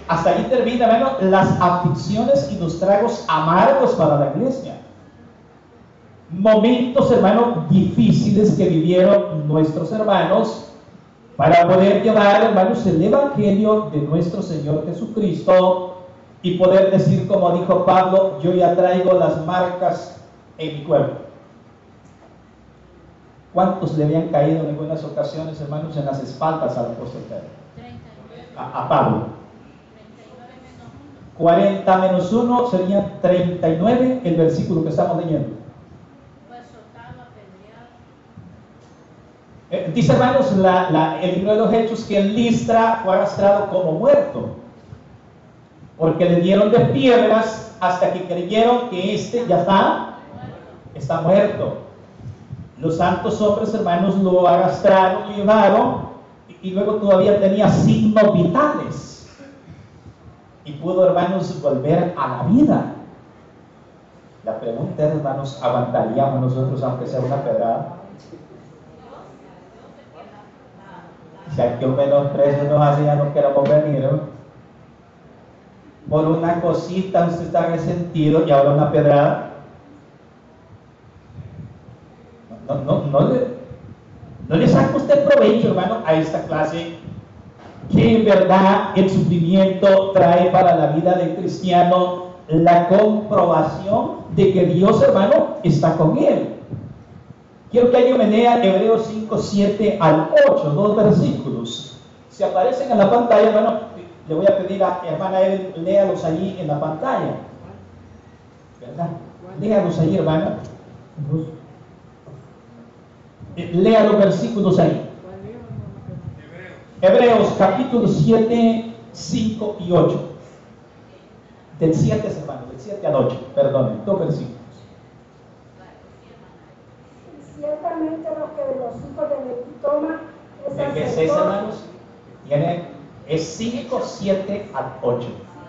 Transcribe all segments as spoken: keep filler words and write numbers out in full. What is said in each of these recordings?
hasta ahí termina, hermano, las aflicciones y los tragos amargos para la iglesia. Momentos, hermano, difíciles que vivieron nuestros hermanos para poder llevar, hermanos, el evangelio de nuestro Señor Jesucristo y poder decir, como dijo Pablo, yo ya traigo las marcas en mi cuerpo. ¿Cuántos le habían caído en algunas ocasiones, hermanos, en las espaldas al apóstol Pedro? A, a Pablo. cuarenta menos uno serían treinta y nueve, el versículo que estamos leyendo. Eh, dice, hermanos, la, la, el libro de los Hechos que en Listra fue arrastrado como muerto, porque le dieron de piedras hasta que creyeron que este ya está, está muerto. Los santos hombres, hermanos, lo arrastraron, lo llevaron, y, y luego todavía tenía signos vitales. Y pudo, hermanos, volver a la vida. La pregunta es, hermanos, ¿aguantaríamos nosotros aunque sea una pedrada? Si aquí un menosprecio nos hace, ya no queremos venir, ¿no? Por una cosita usted está resentido y ahora una pedrada. No, no, no, le, no le saca usted provecho, hermano, a esta clase, que en verdad el sufrimiento trae para la vida del cristiano la comprobación de que Dios, hermano, está con él. Quiero que alguien me lea Hebreos cinco, siete al ocho, dos versículos. Si aparecen en la pantalla, hermano, le voy a pedir a hermana Evelyn, léalos allí en la pantalla. ¿Verdad? Léalos allí, hermana. Lea los versículos ahí. Hebreos capítulo siete, cinco y ocho. Del siete, hermano, del siete al ocho, perdón, dos versículos. Ciertamente los que de los hijos de Leví toman es ¿De qué es ese, hermanos? Tiene, es cinco, siete al ocho.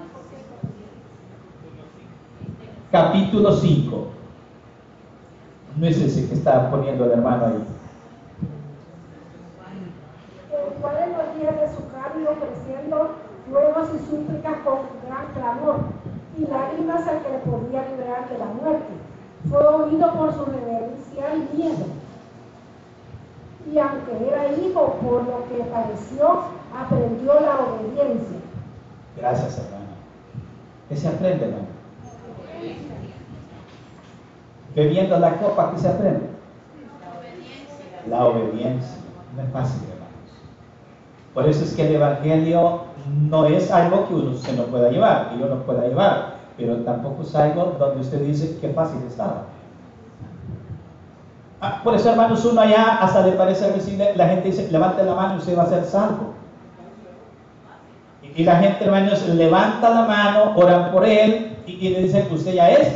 Capítulo cinco. No es ese que está poniendo el hermano ahí. El cual en los días de su carne ofreciendo ruegos y súplicas con gran clamor y lágrimas al que le podía librar de la muerte, fue oído por su reverencia y miedo. Y aunque era hijo, por lo que padeció, aprendió la obediencia. Gracias, hermano. ¿Qué se aprende, hermano? Bebiendo la copa, ¿qué se aprende? La obediencia. La obediencia. No es fácil, hermanos. Por eso es que el evangelio no es algo que uno se no pueda llevar, que yo no pueda llevar, pero tampoco es algo donde usted dice qué fácil estaba. Ah, por eso, hermanos, uno allá hasta le parece visible, la gente dice, levante la mano y usted va a ser salvo. Y, y la gente, hermanos, levanta la mano, oran por él y, y le dicen, usted ya es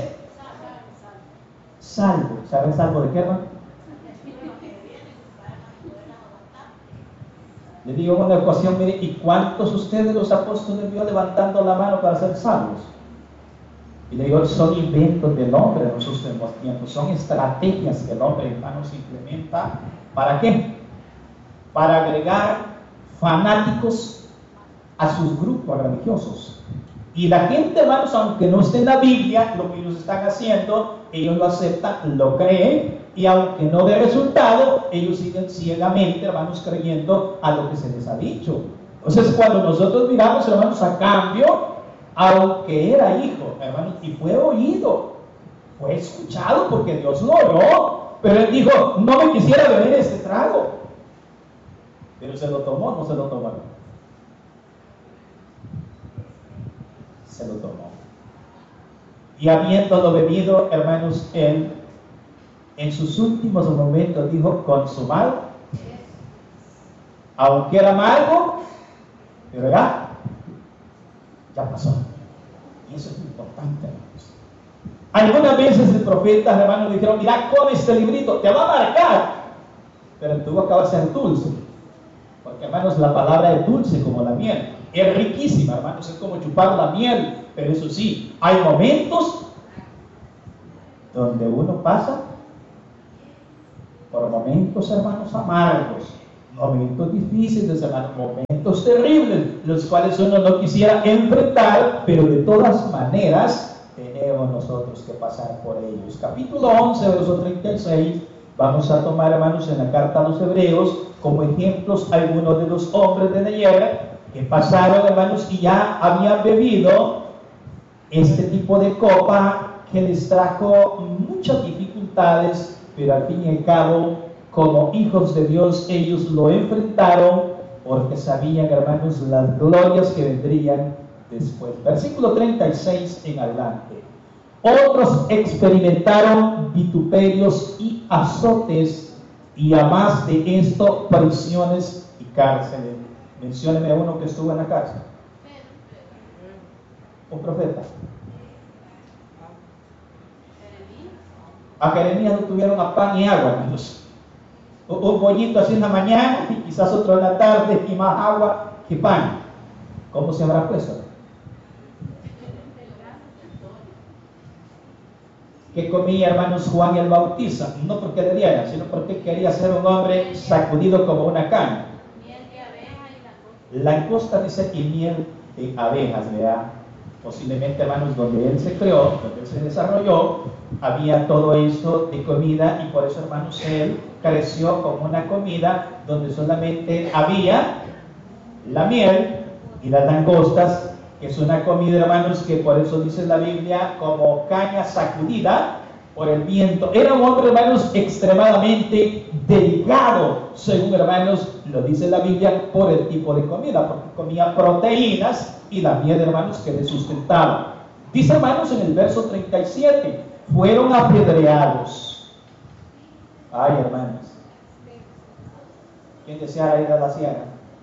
salvo. ¿Sabe salvo de qué, hermano? Le digo en una ocasión, mire, ¿y cuántos ustedes los apóstoles vio levantando la mano para ser salvos? Y le digo, son inventos del hombre en los últimos tiempos, son estrategias que el hombre, hermanos, implementa. ¿Para qué? Para agregar fanáticos a sus grupos religiosos. Y la gente, hermanos, aunque no esté en la Biblia, lo que ellos están haciendo, ellos lo aceptan, lo creen, y aunque no dé resultado, ellos siguen ciegamente, hermanos, creyendo a lo que se les ha dicho. Entonces, cuando nosotros miramos, hermanos, a cambio, aunque era hijo, hermanos, y fue oído, fue escuchado porque Dios lo oyó, pero él dijo, no me quisiera beber este trago. Pero se lo tomó, no se lo tomó. Se lo tomó. Y habiéndolo bebido, hermanos, él en sus últimos momentos dijo, consumado. Aunque era amargo, pero ya, ya pasó. Y eso es importante, hermanos. Algunas veces el profeta, hermanos, le dijeron, mira, con este librito, te va a marcar, pero en tu boca va a ser dulce. Porque, hermanos, la palabra es dulce como la miel. Es riquísima, hermanos, es como chupar la miel. Pero eso sí, hay momentos donde uno pasa por momentos, hermanos, amargos, momentos difíciles, hermanos, momentos momentos terribles, los cuales uno no quisiera enfrentar, pero de todas maneras tenemos nosotros que pasar por ellos. Capítulo once, verso treinta y seis, vamos a tomar, hermanos, en la carta a los Hebreos, como ejemplos algunos de los hombres de ayer que pasaron, hermanos, y ya habían bebido este tipo de copa que les trajo muchas dificultades, pero al fin y al cabo, como hijos de Dios, ellos lo enfrentaron porque sabían, hermanos, las glorias que vendrían después. Versículo treinta y seis en adelante. Otros experimentaron vituperios y azotes, y además de esto, prisiones y cárceles. Mencióneme a uno que estuvo en la cárcel. Un profeta. A Jeremías no tuvieron a pan y agua, hermanos. Un pollito así en la mañana y quizás otro en la tarde y más agua que pan. ¿Cómo se habrá puesto? ¿Qué comía, hermanos, Juan el Bautista? No porque le dieran, sino porque quería ser un hombre sacudido como una caña. Miel de abeja y langosta. Langosta dice y miel de abejas, ¿verdad? Posiblemente, hermanos, donde él se creó, donde él se desarrolló, había todo esto de comida, y por eso, hermanos, él creció con una comida donde solamente había la miel y las langostas, que es una comida, hermanos, que por eso dice la Biblia, como caña sacudida por el viento. Era un hombre, hermanos, extremadamente delgado, según, hermanos, lo dice la Biblia, por el tipo de comida, porque comía proteínas y la miel, hermanos, que le sustentaba. Dice, hermanos, en el verso treinta y siete, fueron apedreados. Ay, hermanos, ¿quién deseara ir a la sierra?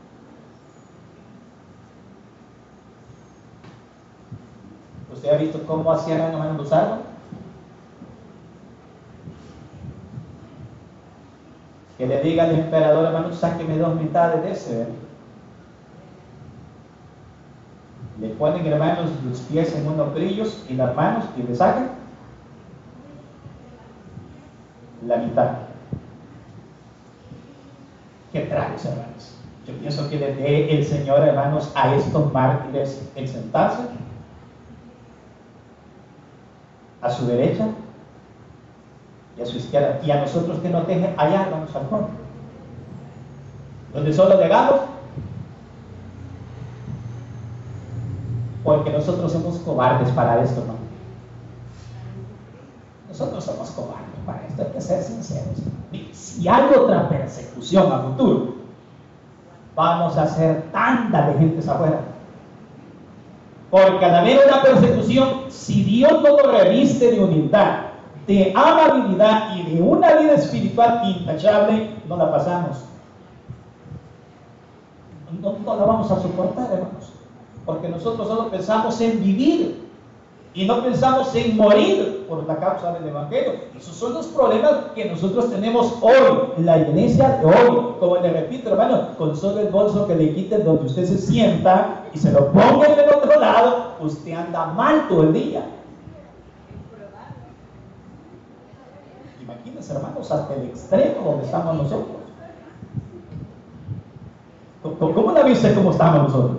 ¿Usted ha visto cómo hacían, hermanos, los árboles? Que le diga al emperador, hermanos, sáqueme dos mitades de ese, ¿eh? Le ponen, hermanos, los pies en unos grillos y las manos, y le sacan la mitad. ¿Qué traes, hermanos? Yo pienso que le dé el Señor, hermanos, a estos mártires el sentarse a su derecha y a su izquierda, y a nosotros que nos dejen allá, hermanos, al fondo, donde solo llegamos, porque nosotros somos cobardes para esto, ¿no? Nosotros somos cobardes para esto, hay que ser sinceros. Si hay otra persecución a futuro, vamos a hacer tanta de gentes afuera. Porque al haber una persecución, si Dios no lo reviste de humildad, de amabilidad y de una vida espiritual intachable, no la pasamos. No, no la vamos a soportar, hermanos. Porque nosotros solo pensamos en vivir y no pensamos en morir por la causa del Evangelio. Esos son los problemas que nosotros tenemos hoy, la iglesia de hoy. Como le repito, hermano, con solo el bolso que le quiten donde usted se sienta y se lo ponga en el otro lado, usted anda mal todo el día. Imagínense, hermanos, hasta el extremo donde estamos nosotros. ¿Cómo la viste cómo estamos nosotros?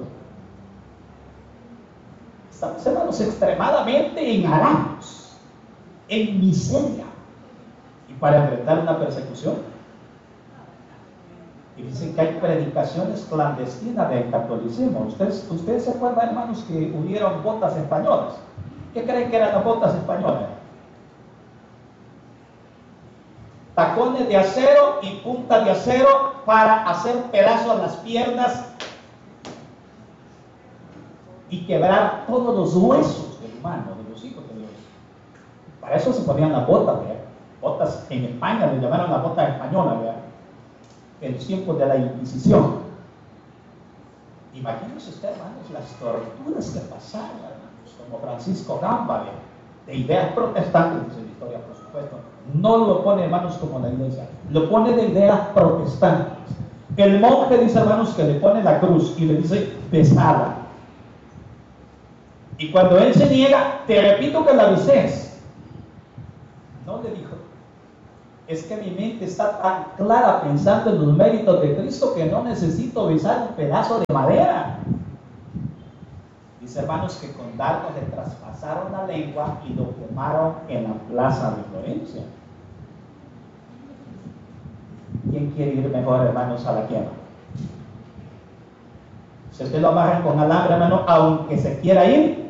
Estamos, hermanos, extremadamente en haranos, en miseria, y para enfrentar una persecución. Y dicen que hay predicaciones clandestinas del catolicismo. ¿Ustedes, ustedes se acuerdan, hermanos, que hubieron botas españolas? ¿Qué creen que eran las botas españolas? Tacones de acero y puntas de acero para hacer pedazos las piernas y quebrar todos los huesos del humano, de los hijos de Dios. Para eso se ponían las botas, ¿verdad? Botas en España, le llamaron las botas españolas, ¿verdad? En los tiempos de la Inquisición. Imagínense usted, hermanos, las torturas que pasaron, hermanos, como Francisco Gamba, ¿verdad? De ideas protestantes, dice la historia, por supuesto. No lo pone, hermanos, como la iglesia, lo pone de ideas protestantes. El monje dice, hermanos, que le pone la cruz y le dice pesada. Y cuando él se niega, te repito que la dices. No le dijo. es que mi mente está tan clara pensando en los méritos de Cristo que no necesito besar un pedazo de madera. Dice, hermanos, que con dardos le traspasaron la lengua y lo quemaron en la plaza de Florencia. ¿Quién quiere ir mejor, hermanos, a la quema? Si usted lo amarran con alambre, hermano, aunque se quiera ir,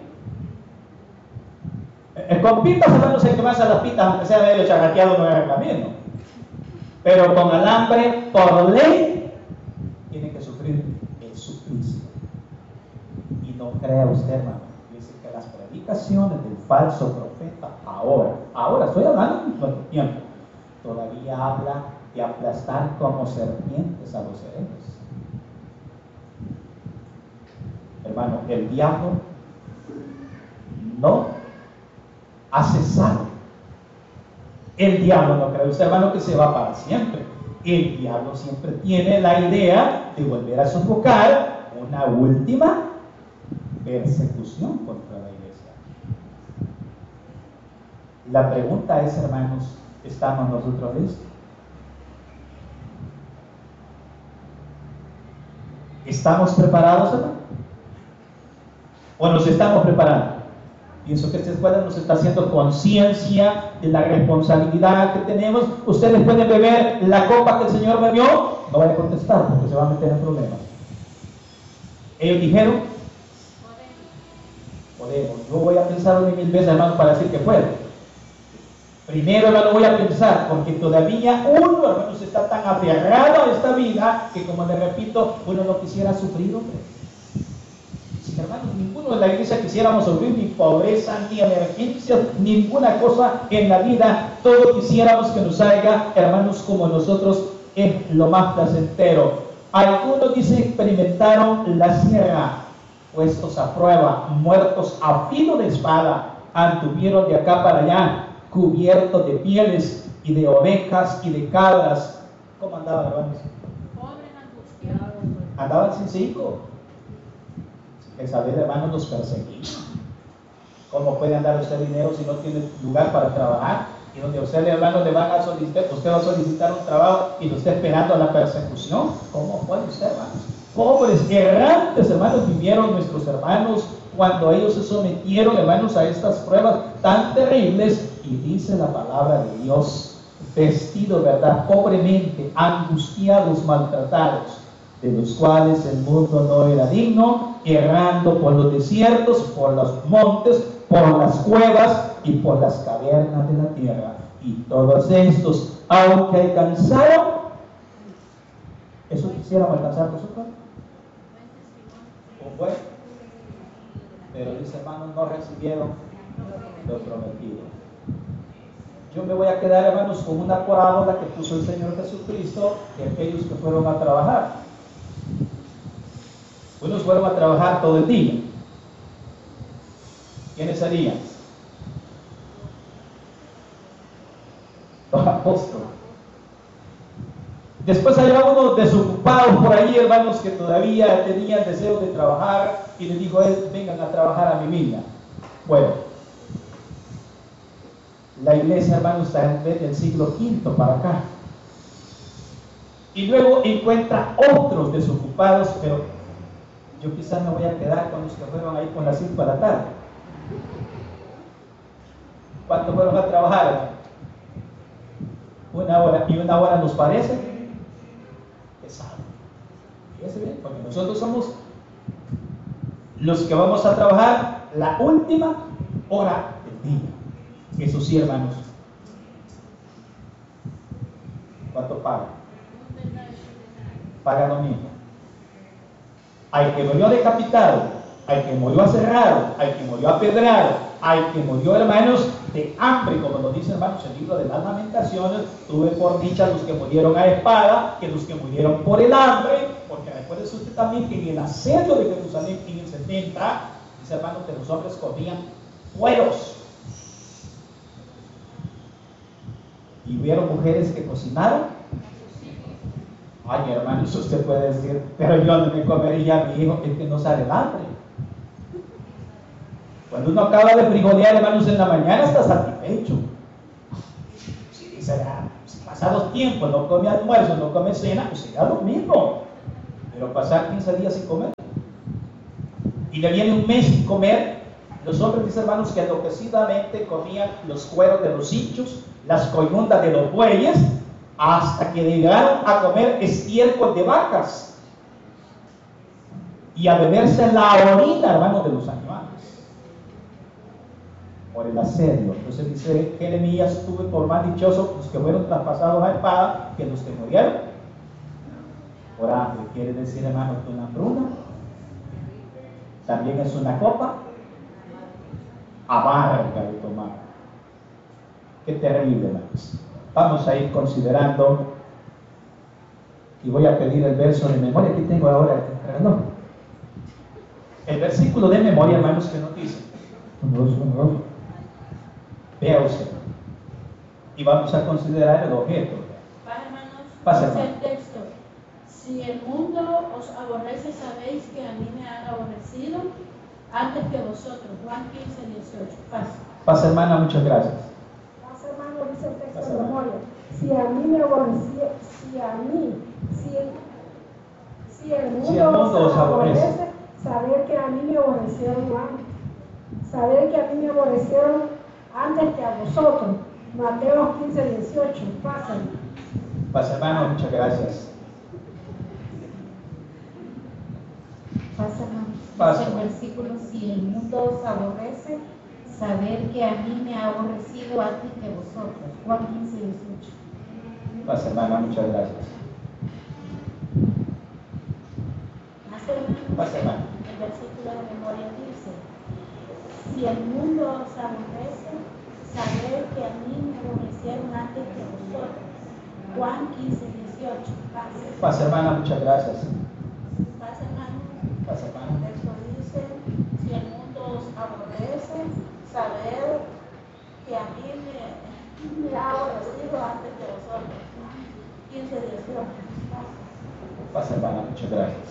eh, con pitas, hermanos, hay que más a las pitas, aunque sea medio charaqueado, no es el camino. Pero con alambre, por ley, tiene que sufrir el suplicio. Y no crea usted, hermano, dice que las predicaciones del falso profeta, ahora, ahora estoy hablando en nuestro tiempo, todavía habla de aplastar como serpientes a los herejes. Hermano, el diablo no ha cesado. El diablo, no cree usted, hermano, que se va para siempre. El diablo siempre tiene la idea de volver a sofocar una última persecución contra la iglesia. La pregunta es, hermanos, ¿estamos nosotros listos? ¿Estamos preparados, hermano? ¿O nos estamos preparando? Pienso que esta escuela nos está haciendo conciencia de la responsabilidad que tenemos. Ustedes pueden beber la copa que el Señor bebió. No van a contestar porque se van a meter en problemas. Ellos dijeron, podemos. Yo voy a pensar una mil veces, hermano, para decir que pueden. Primero, hermano, voy a pensar, porque todavía uno, hermano, está tan aferrado a esta vida que, como le repito, uno no quisiera sufrir, hombre. Sí, hermanos, ninguno de la iglesia quisiéramos sufrir ni pobreza, ni emergencias, ninguna cosa en la vida. Todo quisiéramos que nos salga, hermanos, como nosotros, es lo más placentero. Algunos dicen experimentaron la sierra, puestos a prueba, muertos a filo de espada, anduvieron de acá para allá, cubiertos de pieles y de ovejas y de cabras. ¿Cómo andaban, hermanos? Pobres angustiados. Andaban sin cinco. Jezabel, hermanos, los perseguía. ¿Cómo puede andar usted dinero si no tiene lugar para trabajar? Y donde usted, hermano, le van a solicitar, usted va a solicitar un trabajo y lo está esperando la persecución. ¿Cómo puede usted, hermanos? Pobres, errantes, hermanos, vivieron nuestros hermanos cuando ellos se sometieron, hermanos, a estas pruebas tan terribles. Y dice la palabra de Dios, vestidos, ¿verdad?, pobremente, angustiados, maltratados, de los cuales el mundo no era digno, errando por los desiertos, por los montes, por las cuevas y por las cavernas de la tierra. Y todos estos, aunque alcanzaron, ¿eso quisiéramos alcanzar nosotros? Un buen, pero dice, hermanos, no recibieron lo prometido. Yo me voy a quedar, hermanos, con una parábola que puso el Señor Jesucristo de aquellos que fueron a trabajar. Unos fueron a trabajar todo el día. ¿Quiénes serían? Los apóstoles. Después había unos desocupados por ahí, hermanos, que todavía tenían deseo de trabajar, y les dijo él, vengan a trabajar a mi viña. Bueno, la iglesia, hermanos, está desde el siglo quinto para acá. Y luego encuentra otros desocupados, pero yo quizás me voy a quedar con los que fueron ahí con las cinco de la tarde. ¿Cuántos fueron a trabajar, hermano? Una hora. ¿Y una hora nos parece pesado? Fíjese bien, porque nosotros somos los que vamos a trabajar la última hora del día. Eso sí, hermanos. ¿Cuánto paga? Paga lo mismo. Al que murió decapitado, al que murió aserrado, al que murió apedrado, al que murió, hermanos, de hambre, como nos dice, hermanos, el libro de las Lamentaciones, tuve por dicha los que murieron a espada, que los que murieron por el hambre, porque recuerde usted también que en el asedio de Jerusalén en el setenta, dice, hermanos, que los hombres comían cueros. Y hubieron mujeres que cocinaron. Ay, hermanos, usted puede decir, pero yo no me comería a mi hijo, es que no sale el hambre. Cuando uno acaba de frijolear, hermanos, en la mañana está satisfecho. Sí, será, sí, pasados tiempos, no come almuerzo, no come cena, pues será lo mismo. Pero pasar quince días sin comer. Y le viene un mes sin comer. Los hombres, mis hermanos, que enloquecidamente comían los cueros de los hinchos, las coyundas de los bueyes, hasta que llegaron a comer estiércol de vacas y a beberse la orina, hermanos, de los animales, por el asedio. Entonces dice Jeremías: tuve por más dichoso los que fueron traspasados a espada que los que murieron por hambre. Quiere decir, hermanos, que una hambruna también es una copa amarga de tomar. Qué terrible, hermanos. Vamos a ir considerando, y voy a pedir el verso de memoria. Aquí tengo ahora el reloj. El versículo de memoria, hermanos, que nos dice. Vea usted. Y vamos a considerar el objeto. Pasa, hermanos, dice el texto: si el mundo os aborrece, sabéis que a mí me han aborrecido antes que vosotros. Juan quince, dieciocho. Pasa. Pasa, hermana, muchas gracias. Pasa, hermano, dice el texto de memoria. Si a mí me aborrecía, si a mí, si, si el mundo, si el mundo os aborrece, saber que a mí me aborrecieron antes, saber que a mí me aborrecieron antes que a vosotros. Mateo quince, dieciocho. Pasa. Pasa, hermano, muchas gracias. Pasa, hermano. Pasa. Dice el versículo: si el mundo os aborrece, saber que a mí me ha aborrecido antes que vosotros. Juan quince, dieciocho. Pasa, hermana, muchas gracias. Pasa, hermano. Pasa, hermano. El versículo de memoria dice: si el mundo os aborrece, saber que a mí me aborrecieron antes que vosotros. Juan quince, dieciocho. Pasa. Pasa, hermana, muchas gracias. Pasa, hermano. Pasa, hermano. El texto dice: si el mundo os aborrece, saber que a mí me, me ha aborrecido antes que vosotros. quince, dieciocho. Pasa, hermana, muchas gracias.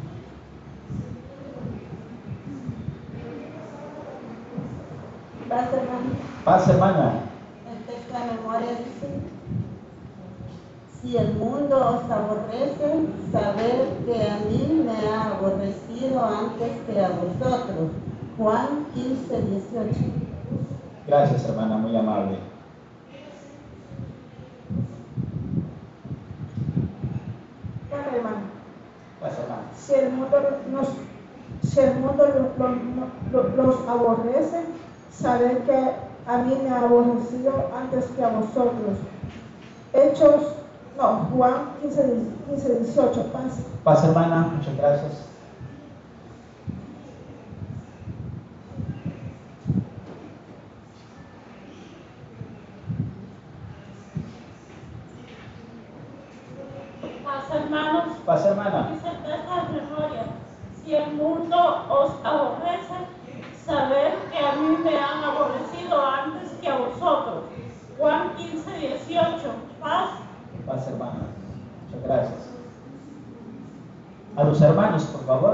Pasa, hermano. Pasa, hermana. El texto de memoria dice: si el mundo os aborrece, saber que a mí me ha aborrecido antes que a vosotros. Juan quince, dieciocho. Gracias, hermana, muy amable. Pasa, hermano. Pasa, hermana. Si el mundo nos, si el mundo lo- lo- lo- los aborrece, saber que a mí me ha aborrecido antes que a vosotros. Hechos, no, Juan quince, dieciocho. Pasa. Pasa, hermana, muchas gracias. Pasa, hermanos. Pasa, hermana. Dice el texto de memoria: si el mundo os aborrece, saber que a mí me han aborrecido antes que a vosotros. Juan quince, dieciocho. Paz. Pasa, hermana. Muchas gracias. A los hermanos, por favor.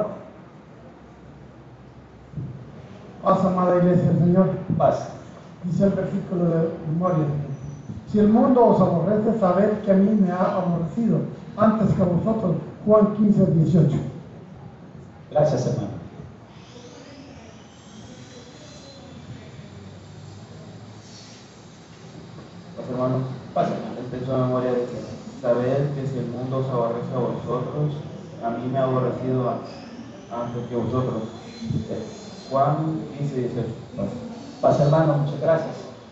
Pasa, amada iglesia del Señor. Pasa. Dice el versículo de memoria: si el mundo os aborrece, saber que a mí me ha aborrecido antes que a vosotros. Juan quince, dieciocho. Gracias, hermano. Pasa, hermano. Pasa, hermano. El texto de memoria dice: saber que si el mundo os aborrece a vosotros, a mí me ha aborrecido antes que a vosotros. Eh, Juan quince, dieciocho. Pasa. Pasa, hermano, muchas gracias.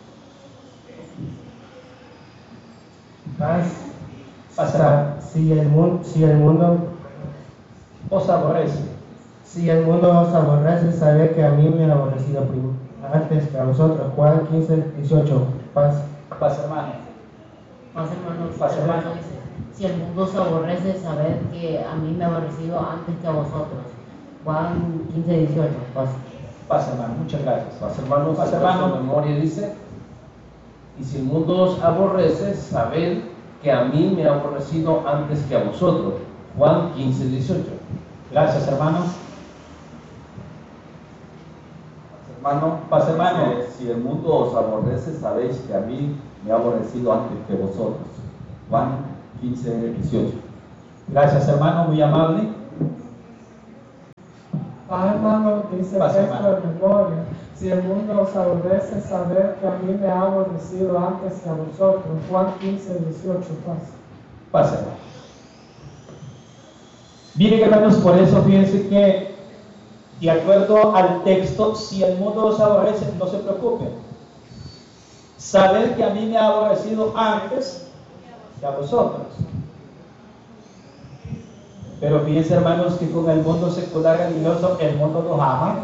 Paz. Pasa, hermano. Si el mundo, si el mundo, Os aborrece. si el mundo os aborrece, saber que a mí me ha aborrecido prim- antes que a vosotros. Juan quince, dieciocho. Paz. Pasa, hermano. Pasa, hermano. Pasa, El hermano. verso dice: si el mundo os aborrece, saber que a mí me ha aborrecido antes que a vosotros. Juan quince, dieciocho. Pasa. Pasa, hermano. Muchas gracias. Pasa, hermanos. Pasa, El texto hermano. de memoria dice: y si el mundo os aborrece, sabed que a mí me ha aborrecido antes que a vosotros. Juan quince, dieciocho. Gracias, hermano. Hermano, Pasa, hermano. dice: si el mundo os aborrece, sabéis que a mí me ha aborrecido antes que vosotros. Juan quince, dieciocho. Gracias, hermano, muy amable. Ah, hermano, dice Pasa, esto hermano. de memoria. Si el mundo os aborrece, saber que a mí me ha aborrecido antes que a vosotros. Juan quince, dieciocho. Pasa. Pasa, hermano. Miren, hermanos, por eso fíjense que, de acuerdo al texto, si el mundo os aborrece, no se preocupen. Saber que a mí me ha aborrecido antes que a vosotros. Pero fíjense, hermanos, que con el mundo secular religioso, el mundo los ama.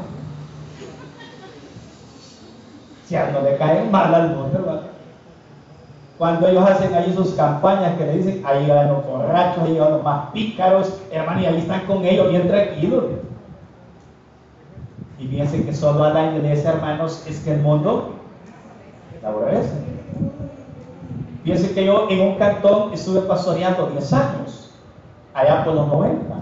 Si a no le cae mal al mundo, hermano. Cuando ellos hacen ahí sus campañas que le dicen, ahí van los borrachos, ahí van los más pícaros, hermano, y ahí están con ellos bien tranquilos. Y fíjense que solo a la iglesia, hermanos, es que el mundo la aborrece. Fíjense que yo en un cantón estuve pastoreando diez años, allá por los noventa.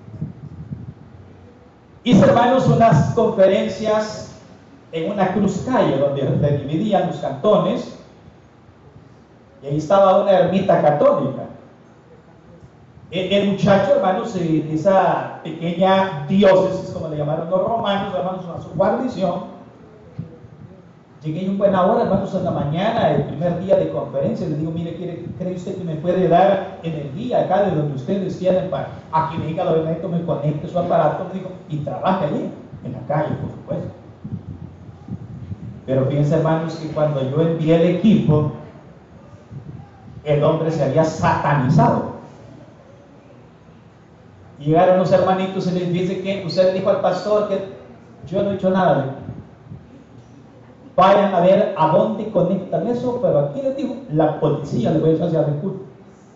Hice, hermanos, unas conferencias en una cruz calle donde se dividían los cantones. Y ahí estaba una ermita católica. El, el muchacho, hermanos, de esa pequeña diócesis, como le llamaron los romanos, hermanos, a su guarnición. Llegué en buena hora, hermanos, en la mañana, el primer día de conferencia. Le digo, mire, ¿cree, ¿cree usted que me puede dar energía acá de donde ustedes quieren para a que venga lo evento, me conecte su aparato? Me dijo, y trabaje allí, en la calle, por supuesto. Pero fíjense, hermanos, que cuando yo envié el equipo, el hombre se había satanizado. Y llegaron los hermanitos y les dice que usted dijo al pastor que yo no he hecho nada. Vayan a ver a dónde conectan eso, pero aquí les digo, la policía le voy a hacer el culto.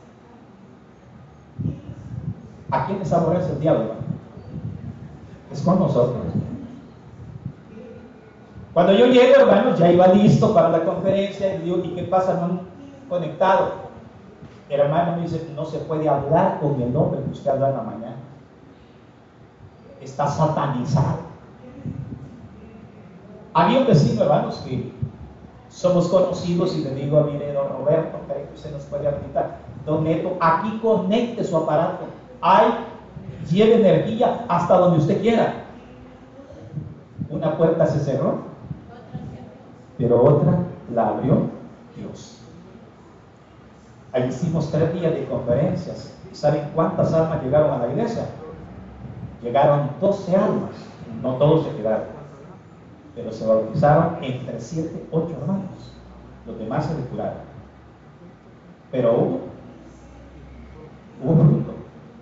¿A quién les aborrece el diablo, hermano? Es con nosotros. Cuando yo llego, hermanos, ya iba listo para la conferencia, y digo, ¿y qué pasa? No han conectado. El hermano me dice, no se puede hablar con el hombre que usted habla en la mañana. Está satanizado. Había un vecino, hermanos, que somos conocidos y le digo a mire, don Roberto, creo que usted nos puede habilitar. Don Neto, aquí conecte su aparato. Hay, lleve energía hasta donde usted quiera. Una puerta se cerró, pero otra la abrió Dios. Ahí hicimos tres días de conferencias. ¿Saben cuántas almas llegaron a la iglesia? Llegaron doce almas. No todos se quedaron, pero se bautizaron entre siete, ocho hermanos. Los demás se depuraron. Pero hubo, hubo fruto.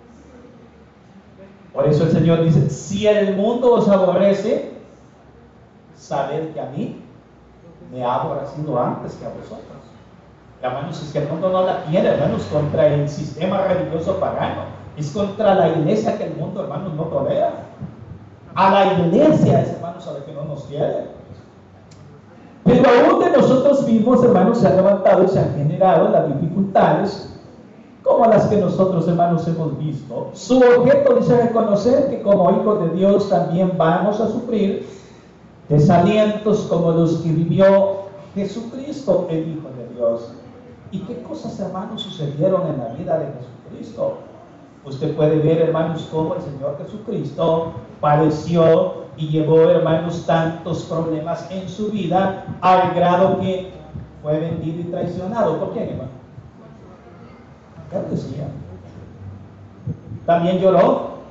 Por eso el Señor dice, si el mundo os aborrece, sabed que a mí me ha aborrecido antes que a vosotros. Hermanos, es que el mundo no la tiene, hermanos, contra el sistema religioso pagano. Es contra la iglesia que el mundo, hermanos, no tolera. A la iglesia es, hermanos, a la que no nos quiere. Pero aún de nosotros mismos, hermanos, se han levantado y se han generado las dificultades, como las que nosotros, hermanos, hemos visto. Su objeto dice reconocer que como hijos de Dios también vamos a sufrir desalientos como los que vivió Jesucristo, el Hijo de Dios. ¿Y qué cosas, hermanos, sucedieron en la vida de Jesucristo? Usted puede ver, hermanos, cómo el Señor Jesucristo padeció y llevó, hermanos, tantos problemas en su vida al grado que fue vendido y traicionado. ¿Por quién, hermano? Él decía. También lloró.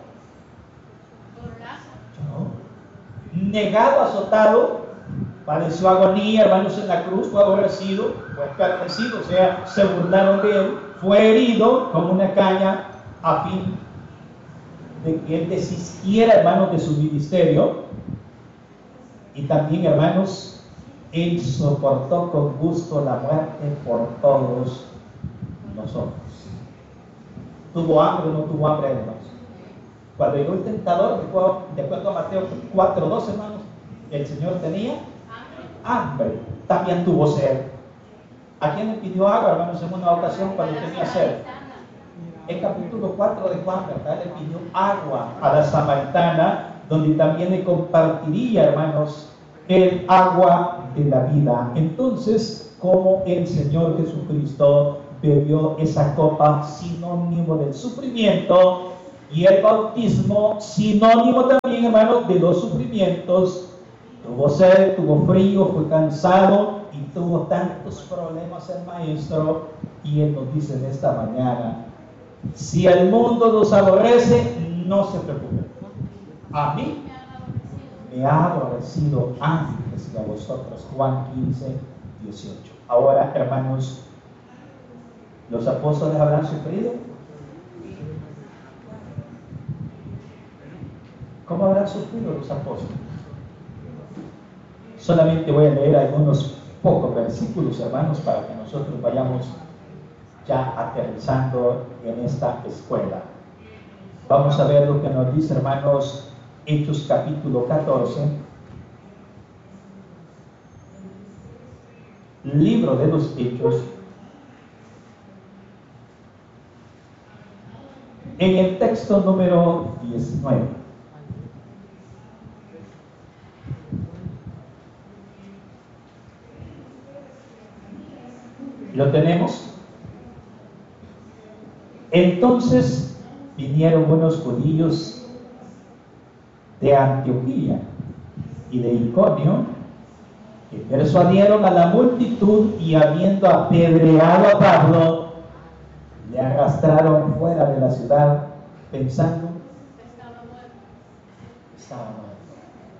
Lloró. Negado, azotado, padeció agonía, hermanos, en la cruz, fue aborrecido, fue escarnecido, o sea, se burlaron de él, fue herido como una caña a fin de que él desistiera, hermanos, de su ministerio. Y también, hermanos, él soportó con gusto la muerte por todos nosotros. ¿Tuvo hambre o no tuvo hambre, hermanos? Cuando llegó el tentador, de acuerdo a Mateo cuatro dos, hermanos, el Señor tenía hambre, también tuvo sed. ¿A quién le pidió agua, hermanos, en una ocasión cuando tenía sed? El capítulo cuatro de Juan, ¿verdad? Le pidió agua a la samaritana, donde también le compartiría, hermanos, el agua de la vida. Entonces, como el Señor Jesucristo bebió esa copa, sinónimo del sufrimiento, y el bautismo, sinónimo también, hermanos, de los sufrimientos. Tuvo sed, tuvo frío, fue cansado y tuvo tantos problemas el maestro, y él nos dice en esta mañana: si el mundo los aborrece, no se preocupen. A mí me ha aborrecido antes que a vosotros. Juan quince, dieciocho. Ahora, hermanos, ¿los apóstoles habrán sufrido? ¿Cómo habrán sufrido los apóstoles? Solamente voy a leer algunos pocos versículos, hermanos, para que nosotros vayamos ya aterrizando en esta escuela. Vamos a ver lo que nos dice, hermanos, Hechos capítulo catorce. Libro de los Hechos. En el texto número diecinueve. ¿Lo tenemos? Entonces vinieron unos judíos de Antioquía y de Iconio, que persuadieron a la multitud, y habiendo apedreado a Pablo, le arrastraron fuera de la ciudad, pensando que estaba muerto.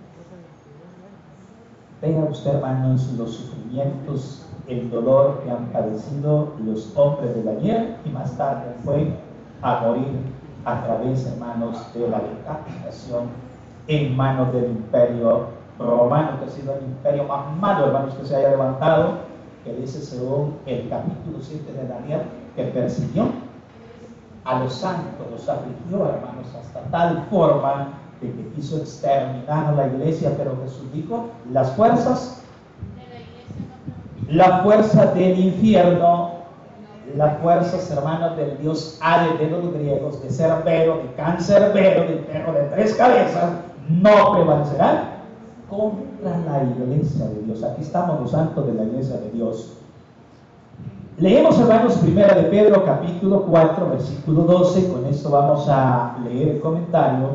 Vea usted, hermanos, los sufrimientos, el dolor que han padecido los hombres de ayer, y más tarde fue a morir a través, hermanos, de la decapitación en manos del imperio romano, que ha sido el imperio más malo, hermanos, que se haya levantado, que dice según el capítulo siete de Daniel, que persiguió a los santos, los afligió, hermanos, hasta tal forma de que quiso exterminar a la iglesia. Pero Jesús dijo: las fuerzas la fuerza del infierno, las fuerzas, hermanos, del dios Hades de los griegos, de Cerbero, de Cancerbero, del perro de tres cabezas, no prevalecerán contra la iglesia de Dios. Aquí estamos los santos de la iglesia de Dios. Leemos, hermanos, primera de Pedro capítulo cuatro, versículo doce. Con esto vamos a leer el comentario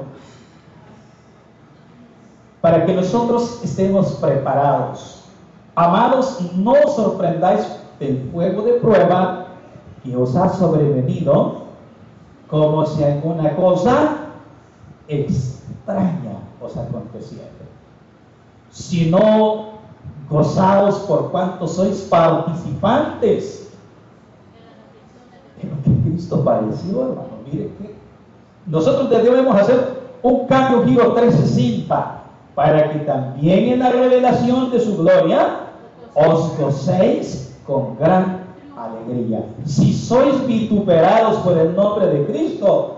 para que nosotros estemos preparados. Amados, no os sorprendáis del fuego de prueba que os ha sobrevenido, como si alguna cosa extraña os aconteciera, sino gozaos por cuanto sois participantes en lo que Cristo padeció, hermano. Mire que nosotros debemos hacer un cambio, giro trescientos sesenta, para que también en la revelación de su gloria os gocéis con gran alegría. Si sois vituperados por el nombre de Cristo,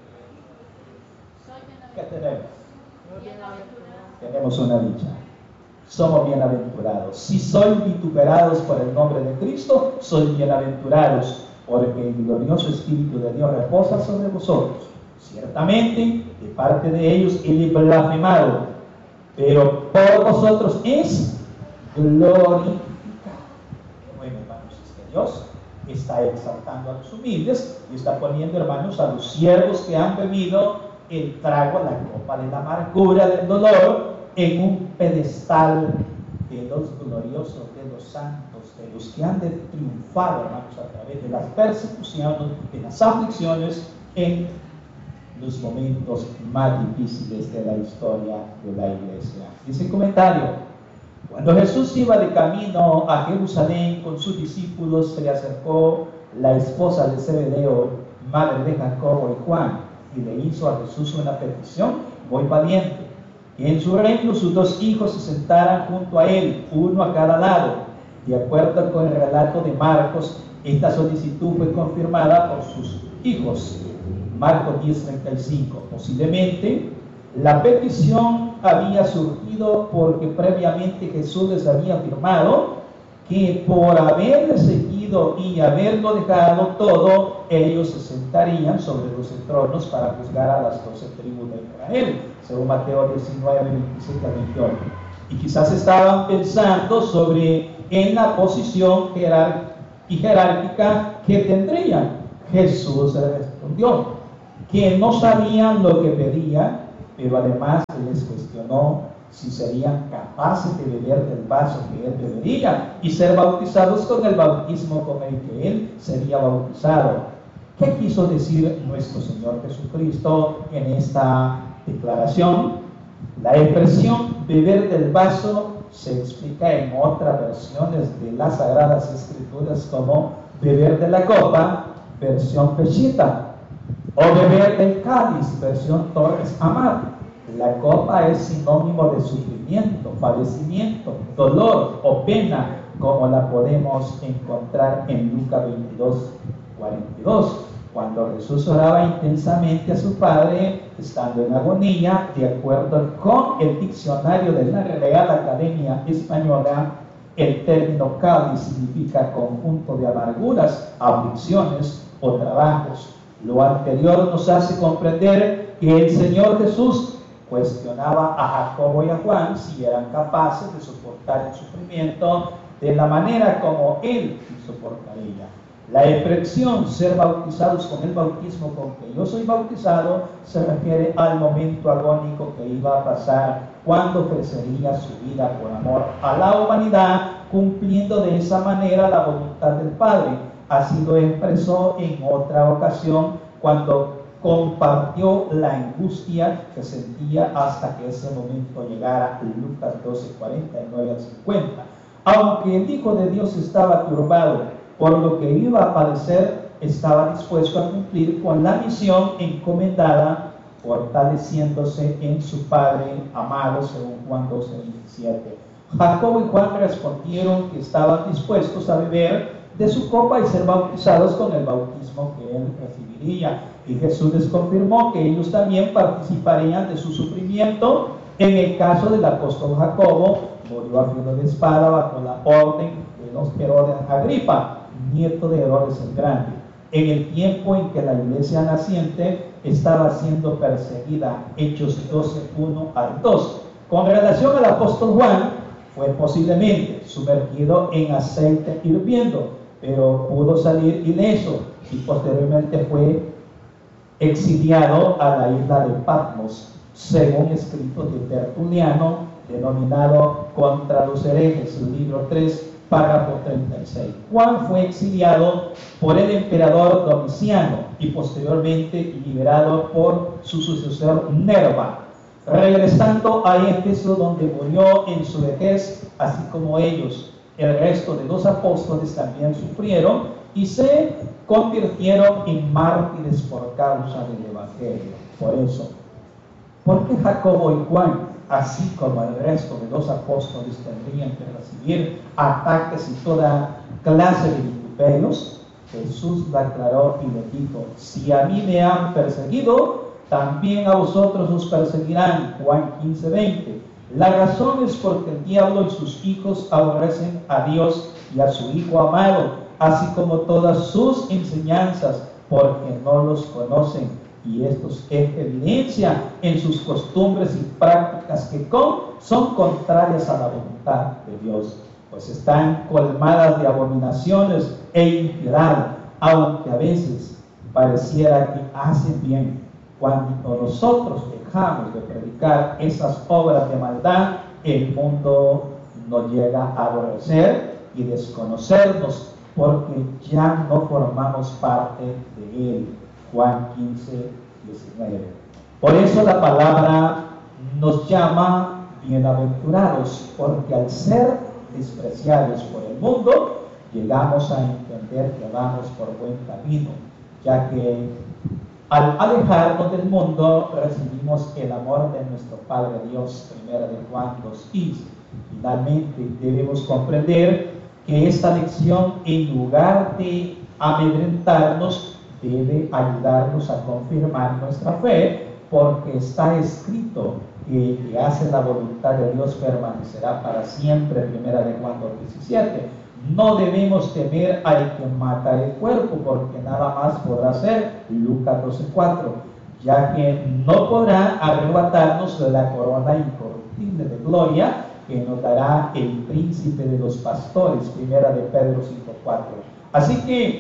¿qué tenemos? Tenemos una dicha. Somos bienaventurados. Si sois vituperados por el nombre de Cristo, sois bienaventurados, porque el glorioso Espíritu de Dios reposa sobre vosotros. Ciertamente, de parte de ellos Él es blasfemado, pero por vosotros es glorificado. Bueno, hermanos, es que Dios está exaltando a los humildes y está poniendo, hermanos, a los siervos que han bebido el trago, la copa de la amargura, del dolor, en un pedestal de los gloriosos, de los santos, de los que han de triunfar, hermanos, a través de las persecuciones, de las aflicciones, en los momentos más difíciles de la historia de la iglesia. Dice el comentario: cuando Jesús iba de camino a Jerusalén con sus discípulos, se le acercó la esposa de Zebedeo, madre de Jacobo y Juan, y le hizo a Jesús una petición muy valiente: que en su reino sus dos hijos se sentaran junto a él, uno a cada lado. De acuerdo con el relato de Marcos, esta solicitud fue confirmada por sus hijos. Marcos diez, treinta y cinco. Posiblemente la petición había surgido porque previamente Jesús les había afirmado que por haberle seguido y haberlo dejado todo, ellos se sentarían sobre los tronos para juzgar a las doce tribus de Israel, según Mateo diecinueve, veintisiete a veintiocho. Y quizás estaban pensando sobre en la posición jerárquica ¿qué tendrían? Jesús le respondió que no sabían lo que pedían, pero además les cuestionó si serían capaces de beber del vaso que él bebería y ser bautizados con el bautismo con el que él sería bautizado. ¿Qué quiso decir nuestro Señor Jesucristo en esta declaración? La expresión beber del vaso se explica en otras versiones de las Sagradas Escrituras como beber de la copa, versión Peshitta, o beber del cáliz, versión Torres Amat. La copa es sinónimo de sufrimiento, padecimiento, dolor o pena, como la podemos encontrar en Lucas veintidós, cuarenta y dos, cuando Jesús oraba intensamente a su Padre, estando en agonía. De acuerdo con el diccionario de la Real Academia Española, el término cáliz significa conjunto de amarguras, aflicciones o trabajos. Lo anterior nos hace comprender que el Señor Jesús cuestionaba a Jacobo y a Juan si eran capaces de soportar el sufrimiento de la manera como él soportaría. La expresión ser bautizados con el bautismo con que yo soy bautizado se refiere al momento agónico que iba a pasar cuando ofrecería su vida por amor a la humanidad, cumpliendo de esa manera la voluntad del Padre. Así lo expresó en otra ocasión cuando compartió la angustia que sentía hasta que ese momento llegara. Lucas doce, cuarenta y nueve al cincuenta. Aunque el Hijo de Dios estaba turbado por lo que iba a padecer, estaba dispuesto a cumplir con la misión encomendada, fortaleciéndose en su Padre amado, según Juan doce, veintisiete. Jacobo y Juan respondieron que estaban dispuestos a beber de su copa y ser bautizados con el bautismo que él recibiría. Y Jesús les confirmó que ellos también participarían de su sufrimiento. En el caso del apóstol Jacobo, murió a filo de espada bajo la orden de los Herodes Agripa, nieto de Herodes el Grande, en el tiempo en que la iglesia naciente estaba siendo perseguida. Hechos doce, uno al dos. Con relación al apóstol Juan, fue posiblemente sumergido en aceite hirviendo, pero pudo salir ileso y posteriormente fue exiliado a la isla de Patmos, según escrito de Tertuliano, denominado Contra los herejes, libro tres, párrafo treinta y seis. Juan fue exiliado por el emperador Domiciano y posteriormente liberado por su sucesor Nerva, regresando a Éfeso, donde murió en su vejez, así como ellos. El resto de los apóstoles también sufrieron y se convirtieron en mártires por causa del Evangelio. Por eso, ¿por qué Jacobo y Juan, así como el resto de los apóstoles, tendrían que recibir ataques y toda clase de vituperios? Jesús la aclaró y le dijo: si a mí me han perseguido, también a vosotros os perseguirán. Juan quince, veinte. La razón es porque el diablo y sus hijos aborrecen a Dios y a su Hijo amado, así como todas sus enseñanzas, porque no los conocen. Y esto es evidencia en sus costumbres y prácticas que con, son contrarias a la voluntad de Dios, pues están colmadas de abominaciones e impiedad, aunque a veces pareciera que hacen bien. Cuando nosotros dejamos de predicar esas obras de maldad, el mundo nos llega a aborrecer y desconocernos, porque ya no formamos parte de él. Juan quince, diecinueve. Por eso la palabra nos llama bienaventurados, porque al ser despreciados por el mundo, llegamos a entender que vamos por buen camino, ya que al alejarnos del mundo recibimos el amor de nuestro Padre Dios. Primera de Juan dos, quince. Finalmente debemos comprender que esta lección, en lugar de amedrentarnos, debe ayudarnos a confirmar nuestra fe, porque está escrito que el que hace la voluntad de Dios permanecerá para siempre. Primera de Juan dos, diecisiete. No debemos temer al que mata el cuerpo, porque nada más podrá hacer. Lucas doce, cuatro. Ya que no podrá arrebatarnos de la corona incorruptible de gloria que nos dará el príncipe de los pastores. Primera de Pedro cinco, cuatro. Así que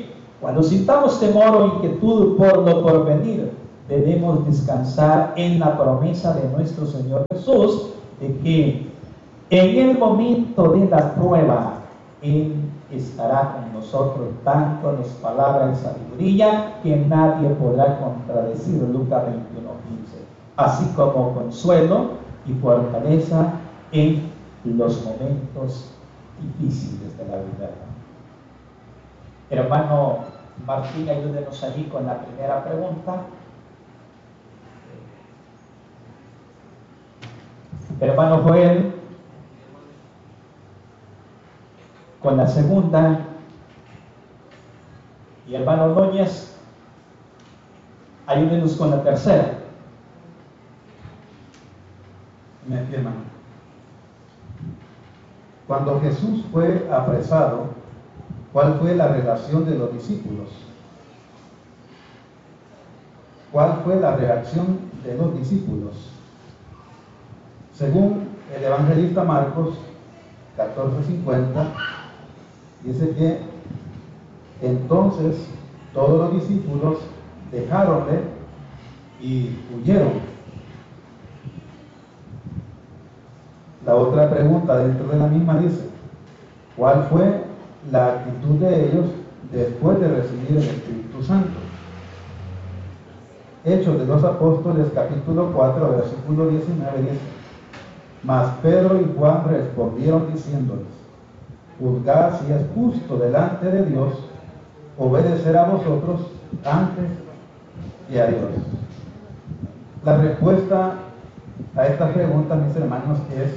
Cuando sintamos temor o inquietud por lo porvenir, debemos descansar en la promesa de nuestro Señor Jesús de que en el momento de la prueba Él estará con nosotros dándonos palabras de sabiduría que nadie podrá contradecir. Lucas veintiuno quince. Así como consuelo y fortaleza en los momentos difíciles de la vida. Hermano Martín, ayúdenos allí con la primera pregunta. Hermano Joel, con la segunda. Y hermano Núñez, ayúdenos con la tercera. Me hermano. Cuando Jesús fue apresado, ¿cuál fue la relación de los discípulos? ¿Cuál fue la reacción de los discípulos? Según el evangelista Marcos catorce cincuenta, dice que entonces todos los discípulos dejáronle y huyeron. La otra pregunta dentro de la misma dice, ¿cuál fue la actitud de ellos después de recibir el Espíritu Santo? Hechos de los Apóstoles, capítulo cuatro, versículo diecinueve, dice, mas Pedro y Juan respondieron diciéndoles, juzgad si es justo delante de Dios obedecer a vosotros antes que a Dios. La respuesta a esta pregunta, mis hermanos, es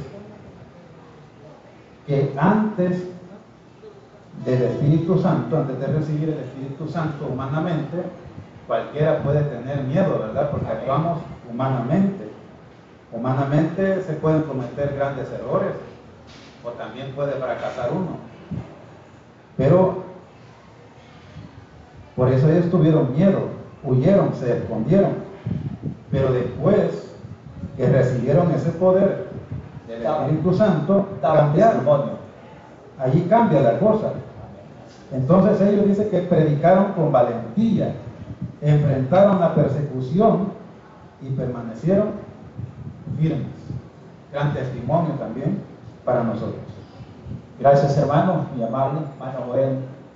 que antes del Espíritu Santo, antes de recibir el Espíritu Santo humanamente, cualquiera puede tener miedo, ¿verdad? Porque actuamos humanamente. Humanamente se pueden cometer grandes errores o también puede fracasar uno. Pero por eso ellos tuvieron miedo, huyeron, se escondieron. Pero después que recibieron ese poder del Espíritu Santo, cambiaron. Allí cambia la cosa. Entonces ellos dicen que predicaron con valentía, enfrentaron la persecución y permanecieron firmes. Gran testimonio también para nosotros. Gracias, hermano, mi amable hermano Joel.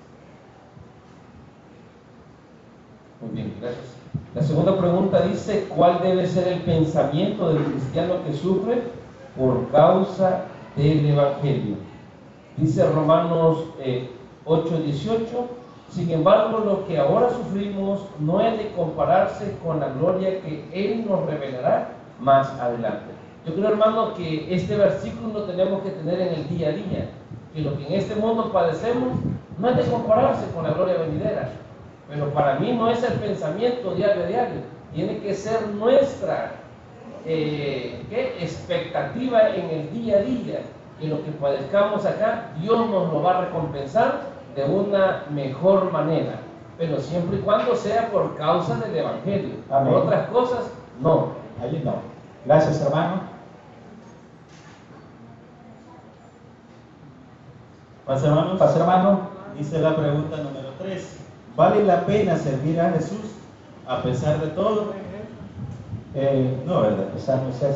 Muy bien, gracias. La segunda pregunta dice, ¿cuál debe ser el pensamiento del cristiano que sufre por causa del Evangelio? Dice Romanos eh, ocho dieciocho, sin embargo, lo que ahora sufrimos no es de compararse con la gloria que Él nos revelará más adelante. Yo creo, hermano, que este versículo lo tenemos que tener en el día a día, que lo que en este mundo padecemos no es de compararse con la gloria venidera, pero para mí no es el pensamiento diario a diario, tiene que ser nuestra eh, ¿qué? expectativa en el día a día, que lo que padezcamos acá, Dios nos lo va a recompensar de una mejor manera, pero siempre y cuando sea por causa del Evangelio. Amén. Por otras cosas, no. Allí no. Gracias, hermano. Pase, hermanos. Pase, hermano. Dice la pregunta número tres. ¿Vale la pena servir a Jesús a pesar de todo? Eh, no, ¿verdad? Esa no es esa.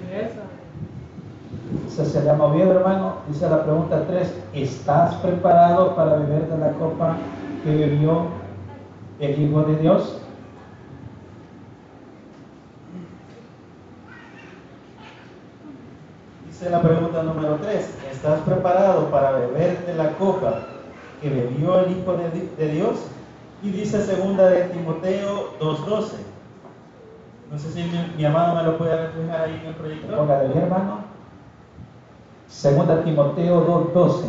Esa se llama bien, hermano. Dice la pregunta tres. ¿Estás preparado para beber de la copa que bebió el Hijo de Dios? Dice la pregunta número tres. ¿Estás preparado para beber de la copa que bebió el Hijo de, de Dios? Y dice segunda de Timoteo dos doce. No sé si mi, mi amado me lo puede reflejar ahí en el proyector. Póngale bien, hermano. Segunda de Timoteo dos doce.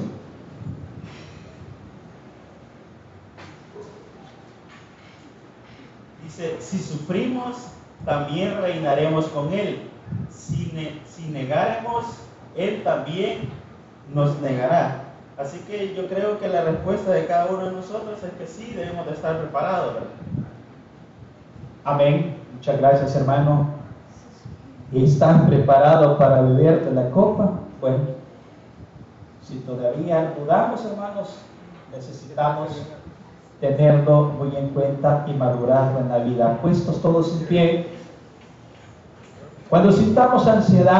Dice, si sufrimos, también reinaremos con Él. Si, ne si negáremos, Él también nos negará. Así que yo creo que la respuesta de cada uno de nosotros es que sí, debemos de estar preparados, ¿verdad? Amén. Muchas gracias, hermano. ¿Están preparados para beber de la copa? Bueno, si todavía dudamos, hermanos, necesitamos tenerlo muy en cuenta y madurarlo en la vida. Puestos todos en pie. Cuando sintamos ansiedad,